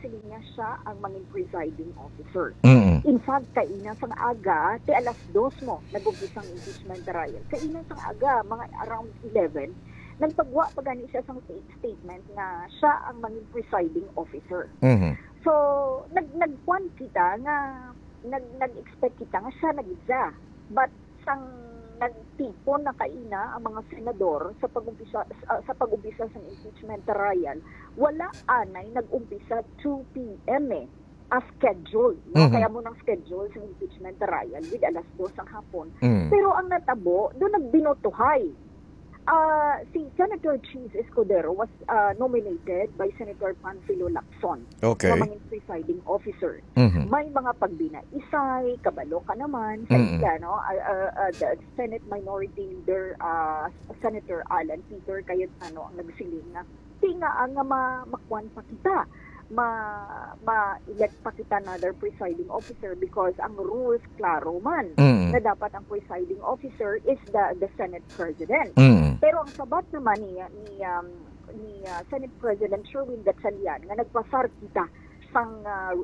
sila niya siya ang maging presiding officer. Mm. In fact, kainan sang aga, ti alas 2 mo, nag-umpisang impeachment trial. Kainan sang aga, mga around 11, nagpagwa pa gani siya sang statement na siya ang maging presiding officer. Mhm. So, nagkuan kita nga, nag-expect kita nga siya nag-isa. But, sang nagtipon na kaina ang mga senador sa pag-umpisa sa impeachment trial, wala anay nag-umpisa 2 p.m. as scheduled. No? Mhm. Kaya mo ng schedule sa impeachment trial with alas 2 ang hapon. Mm. Pero ang natabo, doon nagbinotuhay. Si Senator Cheese Escudero was nominated by Senator Panfilo Lacson Okay. na maging presiding officer. Mhm. May mga pagbina-isay, kabalo ka naman sa Mm-mm. iya, no? The Senate Minority Leader, Senator Alan Peter Cayetano ang nagsiling na tinga ang makuan pa kita, ma-elect pa kita another presiding officer because ang rules klaro man Mm. na dapat ang presiding officer is the Senate President. Mm. Pero ang sabat naman ni Senate President Sherwin Gatchalian nga nagpasar kita sang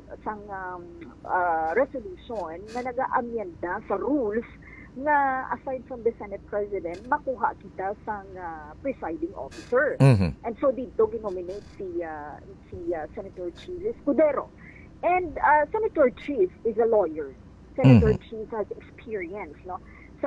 resolution na nag-aamyenda sa rules nga aside from the Senate President makuha kita sang presiding officer. Mhm. And so dito ginominate si Senator Cheese Escudero. And Senator Cheese is a lawyer. Senator Cheese has experience, no?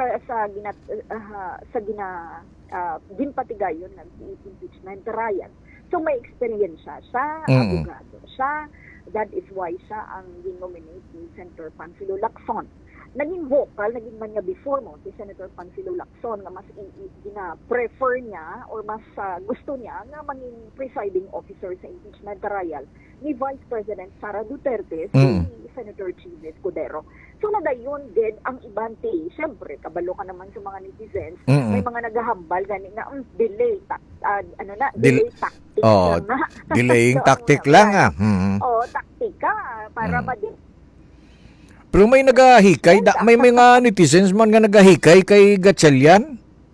Ginpatigayon ng impeachment trial. So may experience siya, abogado siya. That is why siya ang ginominate ni Senator Panfilo Lacson. Naging vocal, naging man niya before mo si Senator Panfilo Lacson nga mas gina-prefer niya or mas gusto niya nga maging presiding officer sa impeachment trial ni Vice President Sara Duterte si Senator Cheese Escudero. So nadayon din ang ibante. Siyempre, kabalo ka naman sa mga netizens. May mga naghahambal gani nga delay tactic Oh, lang na. delaying So, tactic lang ah. Mhm. taktika para Pero may nagahikay, may mga netizens man nga nagahikay kay Gatchalian.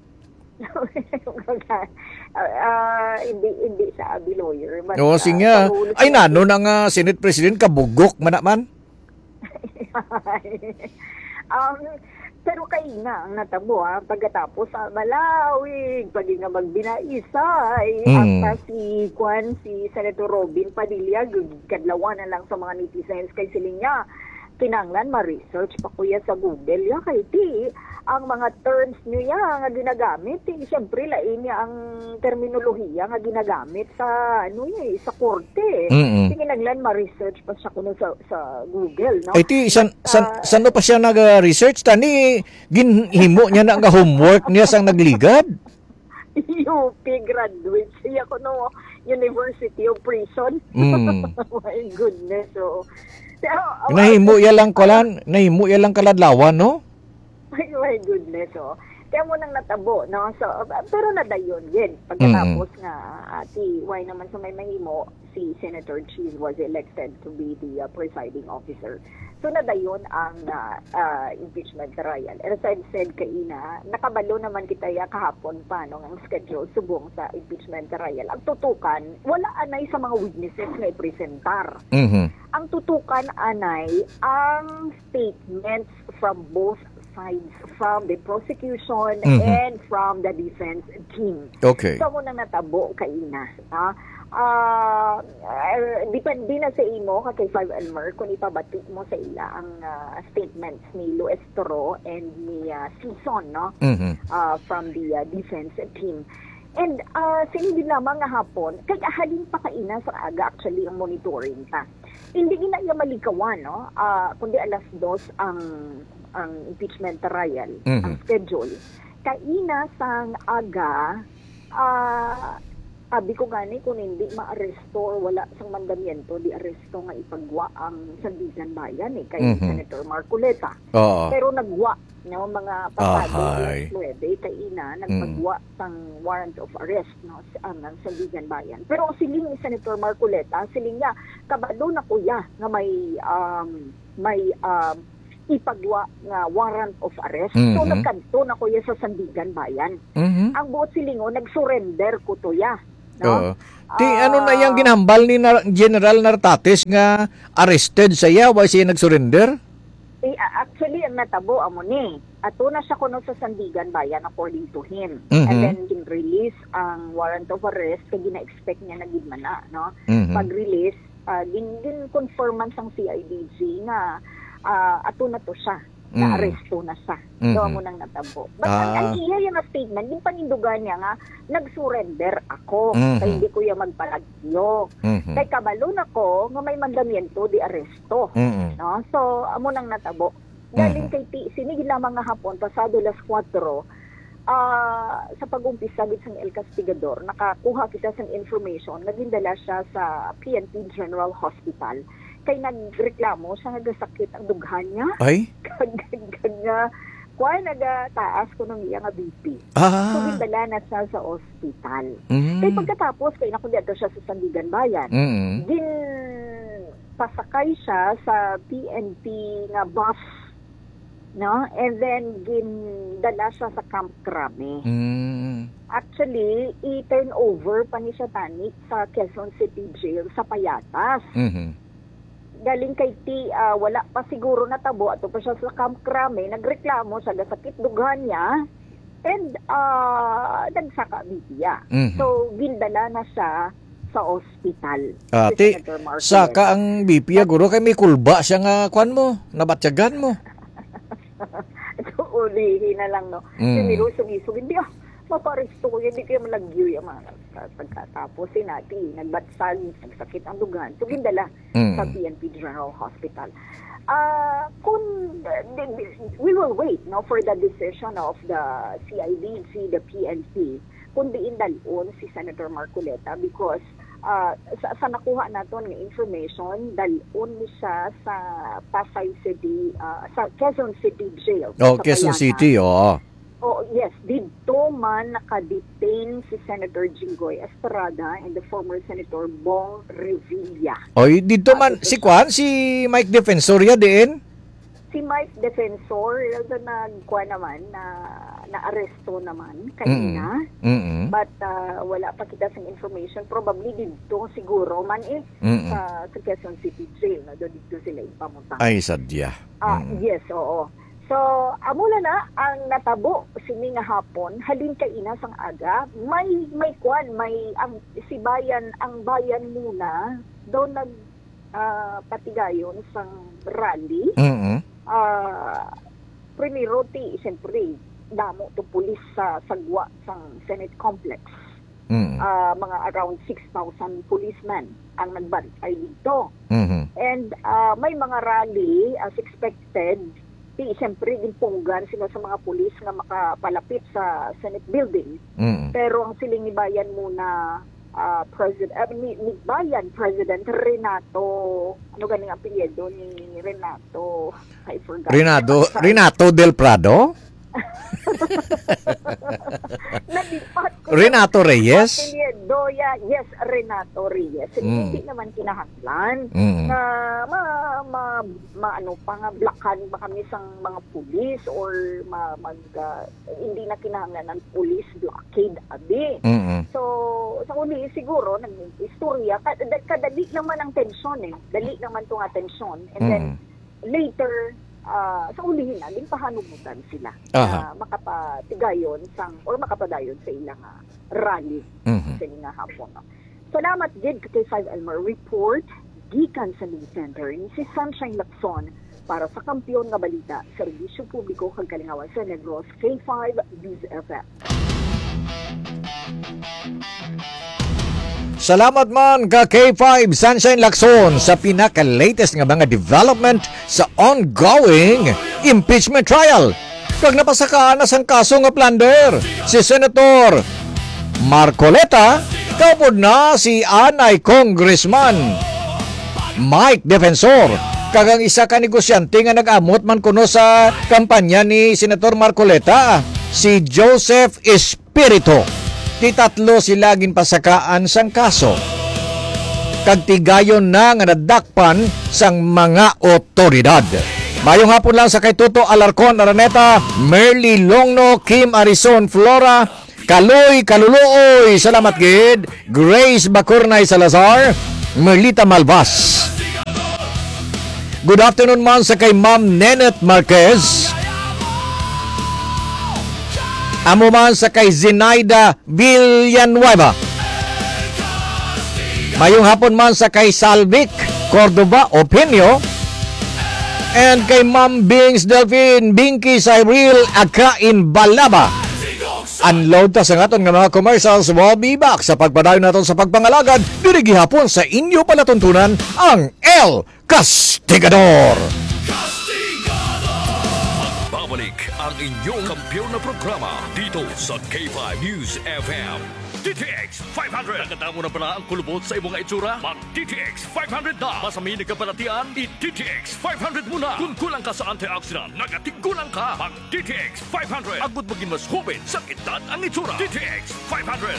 hindi sa abi lawyer. But, O singa, ay nanon ang Senate President kabugok man naman. Pero kay nga ang natabo pagkatapos sa Malawig, pagi nga magbinaisay, at si Senator Robin Padilla, kadlawan na lang sa mga netizens kay siling niya, kinanglan ma-research pa kuya sa Google ya kay ti ang mga terms niya nga ginagamit siyempre lain niya ang terminolohiya nga ginagamit sa sa korte. Kinanglan ma-research pa siya kuno sa Google, no? Ay ti sano pa siya nag-research tani ginhimo niya na nga homework niya sang nagligad. UP graduate siya kuno University of Prison. Oh my goodness. So nahimo ya lang kaladlawan, no? My goodness, kaya mo nang natabo, no? So, pero nadayon yun. Pagkatapos nga, why naman sa may mahimo, si Senator Cheese was elected to be the presiding officer. So, nadayon ang impeachment trial. And as I've said kaina, nakabalo naman kita kahapon pa, no, ang schedule subong sa impeachment trial. Ang tutukan, wala anay sa mga witnesses na ipresentar. Ang tutukan anay, ang statements from both sides, from the prosecution and from the defense team. Okay. So, muna natabo kaina. Depende na sa imo kay Five Elmer kung ipabati mo sa ila ang statements ni Luis Toro and ni Sison, no? From the defense team. And hindi lamang nga hapon, kaya halin pa kaina sa aga actually ang monitoring ka. Hindi ina iya malikawan, no? Kundi alas 2 ang impeachment trial, ang schedule. Kaina sang aga, abi ko gani kung hindi ma-aresto or wala sang mandamiento, di aresto nga ipagwa ang Sandigan Bayan kay Senator Marcoleta. Pero nagwa no mga pasado alas 9 kaina nagpagwa sang warrant of arrest no ang Sandigan Bayan. Pero siling ni Senator Marcoleta, siling niya kabado na kuya nga may ipagwa nga warrant of arrest. So nagkanto na kuya sa Sandigan Bayan. Ang buot silingo nagsurrender ko to ya. No? Ti ano na yang ginhambal ni General Nartates nga arrested siya why siya nag-surrender? Actually, ang natabo amo ni. Ato na siya kuno sa Sandigan Bayan according to him. Mhm. And then gin-release ang warrant of arrest kay gina-expect niya na gidmana, no? Mhm. Pag-release, din-confirman sang CIDG nga ato na to siya. Na aresto na siya. Mhm. So, amo nang natabo. But ang iya yung statement, yung panindugan niya nga, nag-surrender ako. Mhm. Kaya hindi ko yung magpalagyo. Mhm. Kaya kabalon ako, nga may mandamiento di aresto. Mhm. No? So, amo nang natabo. Galing kay sinigil lamang nga hapon, pasado las 4, sa pag-umpisa gid sang El Castigador, nakakuha kita sang information, nagindala siya sa PNP General Hospital. Kay nagreklamo siya nagasakit ang dughan niya. Ay? Kanya, kuha nagataas ko ng iya nga BP. So, gindala na siya sa ospital. Kaya pagkatapos, kaya nakuliado siya sa Sandigan Bayan. Din pasakay siya sa PNP nga bus, no? And then gindala siya sa Camp Crame. Actually, i-turn over pa ni siya tani sa Quezon City Jail sa Payatas. Galing kay wala pa siguro natabo ato pa siya sa Camp Crame, nagreklamo sa gasakit dughan niya and nagsaka bibiya. So gindala na siya sa ospital. Ati, saka ang BP guro kay may kulba siya nga kwan mo, nabatyagan mo. So ulihin na lang, no. Sinirusog-isog, hindi maparisto ko, hindi kayo malagyo yung mga pagkatapos natin, nagbatsag, nagsakit ang dugan. So, gindala sa PNP General Hospital. We will wait, no, for the decision of the CIDG, the PNP, kung diin dalon si Senator Marcoleta because sa nakuha naton ng information, dalon ni siya sa Pasay City, sa Quezon City Jail. Oh, Quezon City, oh. Oh, yes, dito man nakadetain si Senator Jinggoy Estrada and the former Senator Bong Revilla. Oy, dito man si Kwan, si Mike Defensoria din. Si Mike Defensor, nagkuha naman na aresto naman kanina. But wala pa kita sa information. Probably dito siguro man sa Quezon City Jail na dito sila ipamunta. Ay, sadya. Yes, oo. So, amula na ang natabo sini nga hapon, halin kay ina sang aga, may kwan, ang bayan muna do nag patigayon sang rally. Primero siyempre damo to pulis sa sagwa sang Senate Complex. Mga around 6,000 policemen ang nagbantay dito. And may mga rally as expected. Siyempre, punggan sila sa mga pulis nga makapalapit sa Senate building. Pero ang siling ni Bayan muna, President Renato, ano ganing apelyido ni Renato? I forgot. Renato del Prado? Renato Reyes? Yes, Renato Reyes. Hindi naman kinahanglan na ano pa nga blakan ba kami sang mga pulis or hindi na kinahanglan ng pulis blockade abi. So sa uli siguro nag-istorya kadali naman ang tensyon dali naman tong atensyon and then later sa ulihin na, din pahanugutan sila na makapatigayon or makapadayon sa ilang rally sa ilang hapon. Salamat gid kay 5 Elmer Report gikan sa News Center ni si Sunshine Lacson para sa kampiyon nga balita sa Serbisyo Publiko kag Kalingawan sa Negros K5 News FM. Salamat man ka K5 Sunshine Lacson sa pinaka-latest nga mga development sa ongoing impeachment trial. Kag napasakaan na sang kaso nga plunder si Senator Marcoleta, kaupod na si Anay Congressman Mike Defensor. Kag ang isa ka negosyante nga nag-amot man kuno sa kampanya ni Senator Marcoleta, si Joseph Espirito. Titatlo sila ginpasakaan sang kaso. Kagtigayon na nga nadakpan sang mga otoridad. Mayong hapon lang sa kay Tuto Alarcon, Araneta, Merly Longno, Kim Arison, Flora, Kaloy Kaluluoy, salamat gid. Grace Bacurnay Salazar, Merlita Malvas. Good afternoon man sa kay Ma'am Nenet Marquez. Amo man sa kay Zenaida Villanueva. Mayong hapon man sa kay Salvic Cordoba Opinio. And kay Ma'am Bings Delphine Binky Cyril Akain Balaba. Unload ta sa ngaton nga mga commercials. We'll be back sa pagpadayon naton sa pagpangalagad. Dirigi hapon sa inyo palatuntunan ang El Castigador. Babalik ang inyong kampiyon na programa dito sa K5 News FM. DTX 500. Nakatamo na pala ang kulubot sa imong itsura? Mag DTX 500 na. Masami nagkabalatian, i-DTX 500 muna. Kung kulang ka sa antioxidant, nagatigulang ka. Mag DTX 500. Agud maging mas hubin sa edad ang itsura. DTX 500.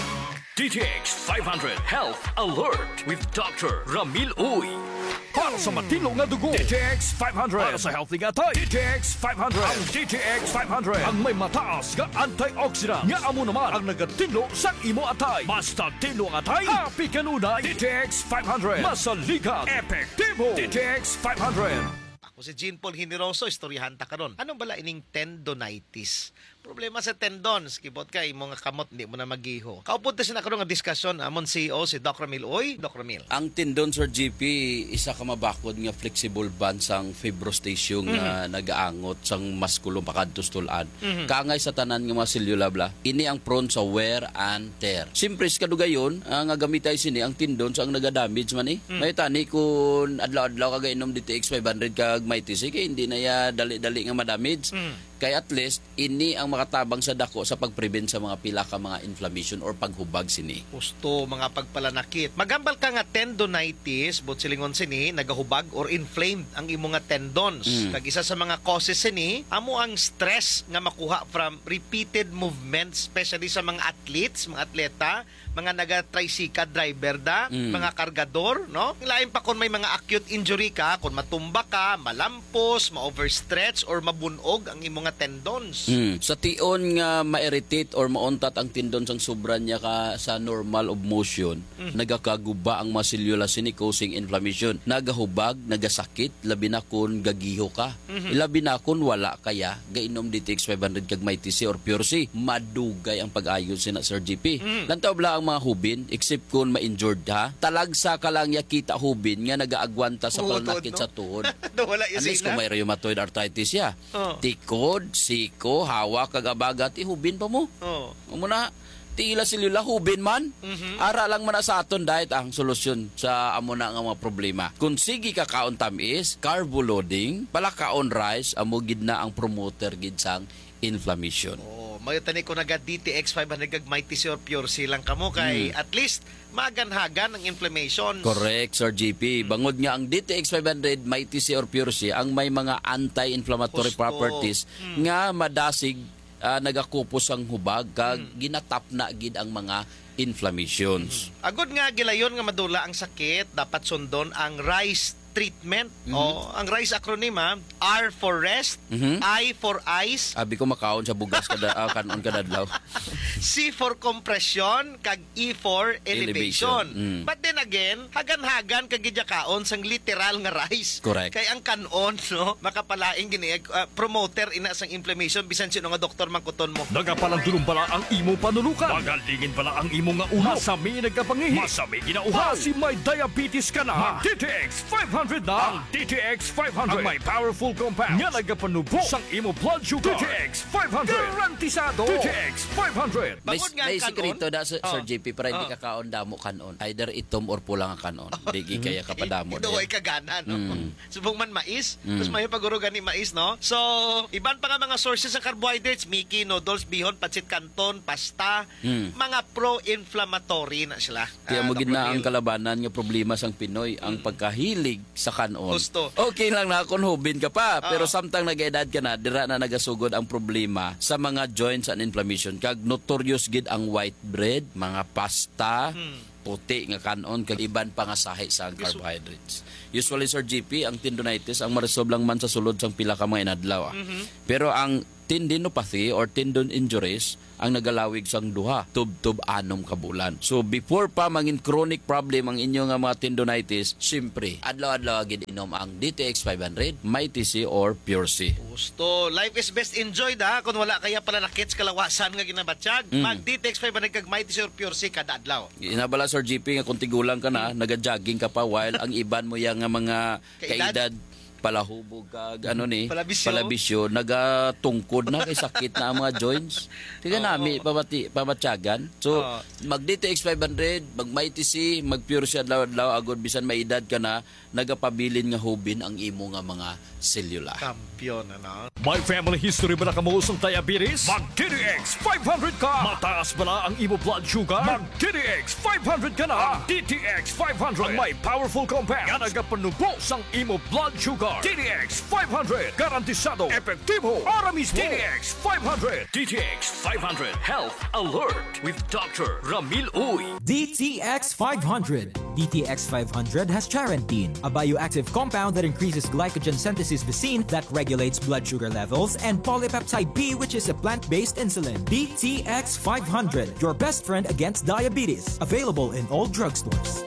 DTX 500 Health Alert with Dr. Ramil Uy. Para sa matino nga dugo, DTX 500. Para sa healthy nga tay, DTX 500. Ang DTX 500 ang may mataas nga antioxidant. Nga amo naman ang nagatino sa imo atay. Basta tino ang atay, happy kanunay. DTX 500. Masaligan, epektibo. DTX 500. Ako si Jean Paul Hiniroso, istoryahan ta karon. Anong bala ining tendonitis? Problema sa tendons, kibot kay mga kamot hindi mo na magiho. Kaupod ta siya na karon nga diskusyon amon CEO si Dr. Ramil Uy. Dr. Ramil. Ang tendon, Sir GP, isa ka mabakod nga flexible band sang fibrostation nga nagaangot sang maskulo pakadtos tulan. Kaangay sa tanan nga mga selula bla. Ini ang prone sa wear and tear. Siyempre sa kadugayon, nga gamitay sini ang tendons ang nagadamage man May tani kung adlaw-adlaw ka inom DTX 500 kag may TC kay hindi na ya dali-dali nga madamage. Kaya at least, ini ang makatabang sa dako sa pag-prevent sa mga pila ka mga inflammation or paghubag sini. Gusto mga pagpalanakit. Magambal ka nga tendonitis, but silingon sini, nagahubag or inflamed ang imo nga tendons. Kag isa sa mga causes sini, amo ang stress nga makuha from repeated movements, especially sa mga athletes, mga atleta, mga naga-tricycle driver mga kargador, no? Lain pa kung may mga acute injury ka, kung matumba ka, malampos, ma-overstretch, or mabunog ang imo nga tendons. Sa tion nga ma-irritate or mauntat ang tendons ang sobra niya ka sa normal of motion, nagakaguba ang mga selula sini causing inflammation. Nagahubag, nagasakit, labi na kun gagiho ka. Labi na kun wala kaya, gainom DTX 500 kag may TC or Pure C, madugay ang pag-ayon sina Sir GP. Lantaw bla ang mga hubin, except kung ma-injured ha, talagsa ka lang yakita hubin nga nagaagwanta sa palanakit sa tuhod. Unless kung may rheumatoid arthritis ya. Tikod, siko, hawa, kagabagat, ihubin pa mo. Muna, tila silula, hubin man. Ara lang man sa aton dahil ang solusyon sa amo na nga mga problema. Kung sige ka kaon tamis, carbo loading, pala kaon rice, amo gid na ang promoter gid sang inflammation. May tani ko naga DTX 500 kag may TC or Pure C lang kamo kay at least maganhagan ang inflammation. Correct, Sir GP. Bangod nga ang DTX 500 may TC or Pure C ang may mga anti-inflammatory properties nga madasig nagakupos ang hubag kag ginatap na gid ang mga inflammations. Agod nga gilayon nga madula ang sakit, dapat sundon ang RICE treatment. Ang RICE acronym R for rest, I for ice, Abi ko makaon sa bugas kada kanon kadadlaw. C for compression, kag E for elevation. But then again, hagan-hagan kag gidya kaon sang literal nga rice. Correct. Kay ang kanon no, makapalaing gini promoter ina sang inflammation bisan sino nga doktor mangkuton mo. Nagapalang dulong pala ang imo panulukan. Magalingin pala ang imo nga ulo. Masami nagkapangihi. Masami ginauha. Si may diabetes ka na. DTX 500 na. Ang DTX 500. Ang may powerful compounds. Nga nagapanubo sang imo blood sugar. DTX 500. Garantisado. DTX 500. May sekreto da Sir JP para hindi ka kaon damo kanon. Either itom or pulang ka kanon. Digi kaya ka pa damo. Ito ay kagana no. Subong man mais, tapos may paguro gani mais no. So, iban pa nga mga sources ng carbohydrates, miki, noodles, bihon, pancit canton, pasta, mga pro-inflammatory na sila. Kaya mo gina ang kalabanan nga problema sang Pinoy ang pagkahilig sa kanon. Gusto. Okay lang na kung hubin ka pa, pero samtang nag-edad ka na, dira na nagasugod ang problema sa mga joints and inflammation. Kag notorious gid ang white bread, mga pasta, puti nga kanon, kag iban pa nga sahi sa carbohydrates. Usually, Sir GP, ang tendonitis, ang maresolve lang man sa sulod sang pila ka mga inadlaw. Pero ang tendinopathy or tendon injuries ang nagalawig sang duha tub-tub 6 ka bulan. So before pa mangin chronic problem ang inyo nga mga tendonitis, syempre adlaw-adlaw gid inom ang DTX 500, Mighty C or Pure C. Gusto, life is best enjoyed ha. Kung wala kaya pala nakits kalawasan nga ginabatsyag, mag DTX 500 kag Mighty C or Pure C kada adlaw. Inabala Sir GP nga kung tigulang ka na, nagajogging ka pa while ang iban mo yang nga mga kaedad palahubog kag palabisyo nagatungkod na kay sakit na ang mga joints. Tiga nami pamatyagan. So mag DTX 500, mag Mighty C, mag Pure C adlaw-adlaw agod bisan may edad ka na, nagapabilin nga hubin ang imo nga mga selula. Kampiyon ano. May family history ba na kamuusong diabetes? Mag DTX 500 ka! Mataas ba na ang imo blood sugar? Mag DTX 500 ka na! DTX 500 ang may powerful compound nga nagapanubos ang imo blood sugar. DTX 500 garantisado, epektibo, para mismo. DTX 500. DTX 500 Health Alert with Dr. Ramil Uy. DTX 500. DTX 500 has charantine, a bioactive compound that increases glycogen synthesis vacine that regulates blood sugar levels, and polypeptide B, which is a plant-based insulin. DTX 500, your best friend against diabetes. Available in all drugstores.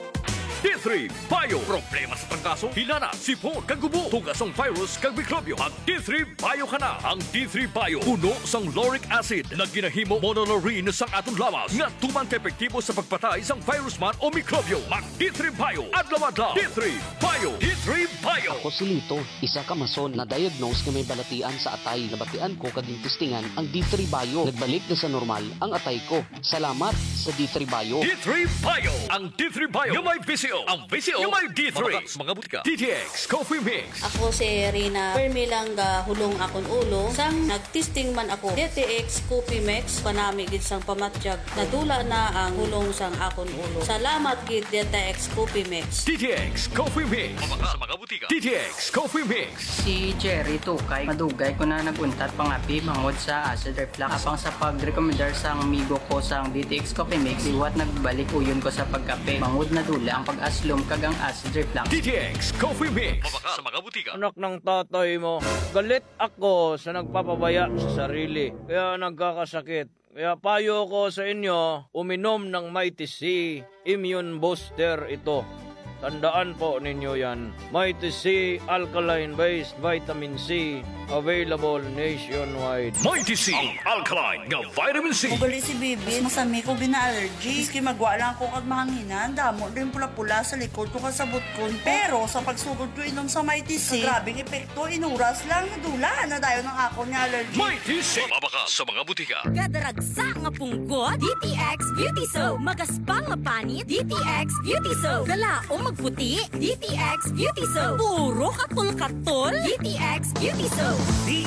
D3 Bio. Problema sa trangkaso, hinana, sipon, kagubo, tugasong virus, kag mikrobyo. Mag D3 Bio ka na. Ang D3 Bio, puno sang lauric acid na ginahimo monolaurin sang atong lawas nga tumang epektibo sa pagpatay sang virus man o mikrobyo. Mag D3 Bio. Adlaw-adlaw. D3 Bio. D3 Bio. Ako si Lito, isa ka mason na diagnose nga may balatian sa atay. Nabatian ko kaging testingan ang D3 Bio. Nagbalik na sa normal ang atay ko. Salamat sa D3 Bio. D3 Bio. Ang D3 Bio yung may VCO. Ang VCO yung may D3. Mga butika. DTX Coffee Mix. Ako si Rina Permilang hulong akon ulo. Sang nagtesting man ako DTX Coffee Mix panami gid sang pamatjag. Nadula na ang hulong sang akon ulo. Salamat gid DTX Coffee Mix. DTX Coffee Mix. Mga butika. DTX Coffee Mix. Si Jerry Tukay, madugay ko na naguntat pangapi mangod sa acid reflux. Apang sa pag-recommendar sang amigo ko sang DTX Coffee Mix, iwat nagbalik uyon ko sa pagkape. Mangod na dula ang pag-aslom kagang acid reflux. DTX Coffee Mix. Sa mga butika. Anak ng tatay mo, galit ako sa nagpapabaya sa sarili. Kaya nagkakasakit. Kaya payo ko sa inyo, uminom ng Mighty C Immune Booster ito. Tandaan po ninyo yan. Mighty C Alkaline-based Vitamin C, available nationwide. Mighty C, ang alkaline nga vitamin C. Ugali si Bibi, masami ko gina-allergy. Iski magwa lang ko kag mahanginan, damo din pula-pula sa likod ko kasabot ko. Pero sa pagsugod ko inom sa Mighty C, grabing epekto, inuras lang, nadula na dayo ng ako niya allergy. Mighty C, mabaka sa mga butika. Gadaragsa nga punggot, DTX Beauty Soap. Magaspang nga panit, DTX Beauty Soap. Galaom magputi, DTX Beauty Soap. Puro katol-katol, DTX Beauty Soap.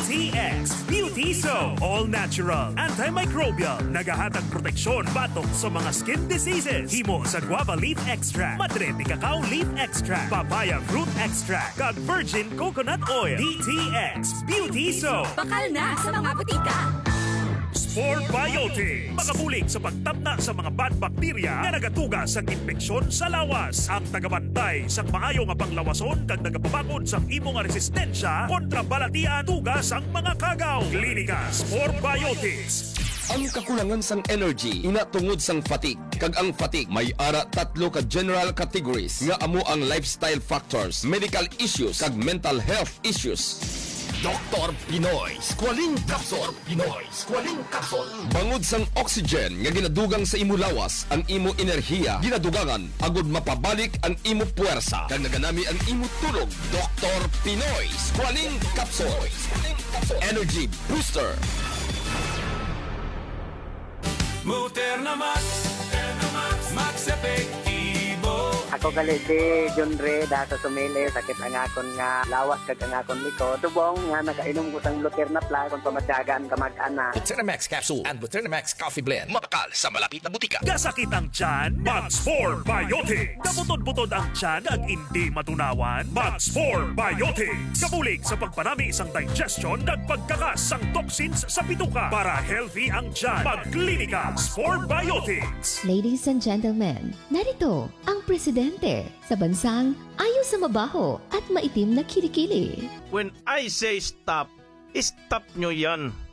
DTX Beauty Soap. All natural, antimicrobial, nagahatag proteksyon batok sa mga skin diseases. Himo sa guava leaf extract, madre de cacao leaf extract, papaya fruit extract, kag virgin coconut oil. DTX Beauty Soap. Bakal na sa mga butika. Spore Biotics. Makabulig sa pagtapna sa mga bad bacteria nga nagatuga sa infeksyon sa lawas. Ang tagabantay sa maayo nga panglawason kag nagapabakod sa imo nga resistensya kontra balatian tugas ang mga kagaw. Klinika Spore Biotics. Ang kakulangan sang energy ina tungod sang fatigue. Kag ang fatigue may ara 3 ka general categories nga amo ang lifestyle factors, medical issues kag mental health issues. Dr. Pinoy Squalene Capsule. Pinoy Squalene Capsule. Bangod sang oxygen nga ginadugang sa imo lawas, ang imo enerhiya ginadugangan agud mapabalik ang imo puwersa kag naganami ang imo tulog. Dr. Pinoy Squalene Capsule. Energy Booster. Muterna Max, Max Efectivo. Ako gali si John Ray, sa sumili, sakit ang akon nga lawas kag ang akon liko. Tubong nga nakainom ko sang Luterna Plus kung pamatyagaan kamag-ana. Buterna-Max Capsule and Buterna-Max Coffee Blend. Mabakal sa malapit na butika. Kasakit ang tiyan, Mag-Spore Biotics. Kabutod-butod ang tiyan ag hindi matunawan, Mag-Spore Biotics. Kabulig sa pagpanami isang digestion ag pagkakas sang toxins sa bituka para healthy ang tiyan. Magklinika Spore Biotics. Ladies and gentlemen, narito ang presidente sa bansang ayaw sa mabaho at maitim na kilikili. When I say stop, stop nyo yan.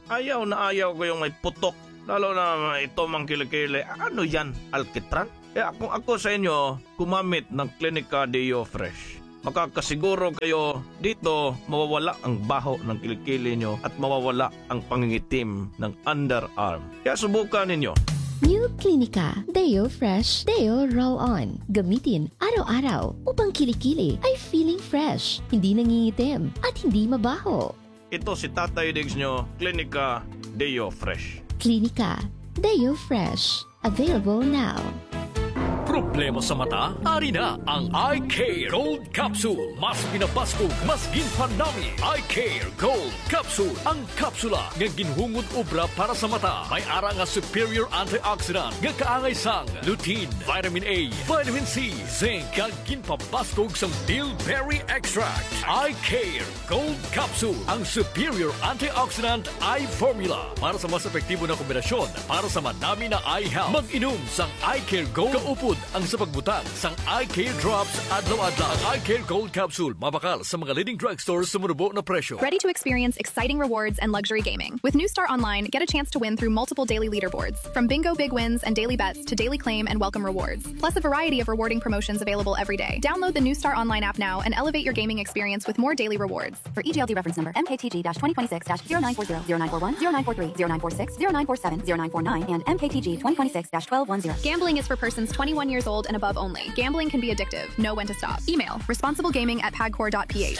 Ayaw na ayaw ko yung may putok. Lalo na ito mang kilikili. Ano yan? Alkitran? Kaya kung ako sa inyo, gumamit ng Clinica Deo Fresh. Makakasiguro kayo dito mawawala ang baho ng kilikili nyo at mawawala ang pangingitim ng underarm. Kaya subukan ninyo. New Clinica Deo Fresh Deo Roll-On. Gamitin araw-araw upang kilikili ay feeling fresh, hindi nangingitim at hindi mabaho. Ito si Tatay Diggs nyo, Clinica Deo Fresh. Clinica Deo Fresh. Available now. Problema sa mata? Ari na ang Eye Care Gold Capsule. Mas pinapaskog, mas ginpanami. Eye Care Gold Capsule. Ang kapsula nga ginhungod obra para sa mata. May ara nga superior antioxidant nga kaangay sang lutein, vitamin A, vitamin C, zinc, kag ginpapaskog sang bilberry extract. Eye Care Gold Capsule. Ang superior antioxidant eye formula para sa mas epektibo na kombinasyon para sa madami na eye health. Mag-inom sang Eye Care Gold kaupod ang sa pagbutang sang Eye Care Drops adlaw-adlaw. Ang Eye Care Gold Capsule mabakal sa mga leading drugstores sa murubo na presyo. Ready to experience exciting rewards and luxury gaming? With New Star Online, get a chance to win through multiple daily leaderboards, from bingo big wins and daily bets to daily claim and welcome rewards, plus a variety of rewarding promotions available every day. Download the New Star Online app now and elevate your gaming experience with more daily rewards. For EGLD reference number MKTG-2026-0940, 0941, 0943, 0946, 0947, 0949, and MKTG 2026-1210. Gambling is for persons 21 years old and above only. Gambling can be addictive. Know when to stop. Email responsiblegaming@pagcor.ph.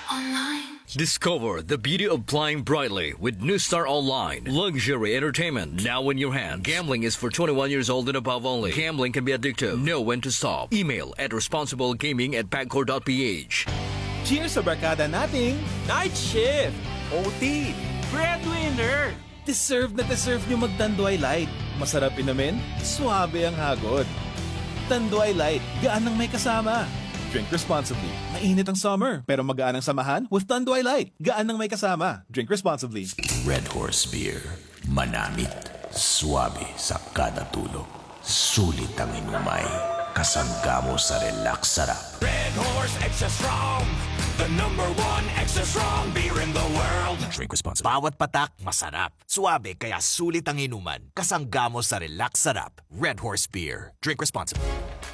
Discover the beauty of flying brightly with New Star Online. Luxury entertainment now in your hand. Gambling is for 21 years old and above only. Gambling can be addictive. Know when to stop. Email at responsiblegaming@pagcor.ph. Cheers sa barkada nating Night Shift, OT, Breadwinner. Deserve nyo magtanduay light. Masarap inumin, suabe ang hagod. Tanduay Light, gaan ng may kasama. Drink responsibly. Mainit ang summer, pero magaan ang samahan with Tanduay Light. Gaan ng may kasama. Drink responsibly. Red Horse Beer. Manamit. Suabe sa kada tulog. Sulit ang inumay. Kasangga mo sa relax sarap. Red Horse Extra Strong. The #1 extra strong beer in the world. Drink responsibly. Bawat patak, masarap. Suabe, kaya sulit ang inuman. Kasangga mo sa relax sarap. Red Horse Beer. Drink responsibly.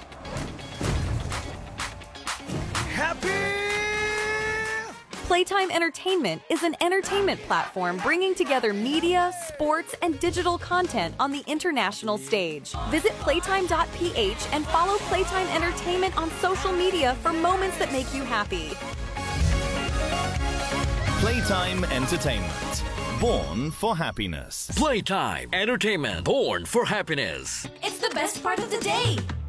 Playtime Entertainment is an entertainment platform bringing together media, sports, and digital content on the international stage. Visit playtime.ph and follow Playtime Entertainment on social media for moments that make you happy. Playtime Entertainment. Born for happiness. Playtime Entertainment. Born for happiness. It's the best part of the day.